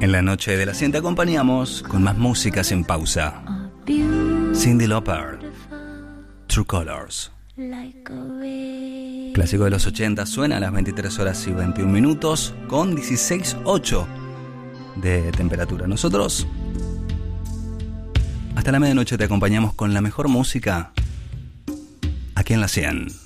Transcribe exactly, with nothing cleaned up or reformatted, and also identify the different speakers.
Speaker 1: En la noche de la cien te acompañamos con más músicas en pausa. Cyndi Lauper, True Colors. Clásico de los ochenta, suena a las veintitrés horas y veintiún minutos con dieciséis punto ocho de temperatura. Nosotros hasta la medianoche te acompañamos con la mejor música aquí en la cien.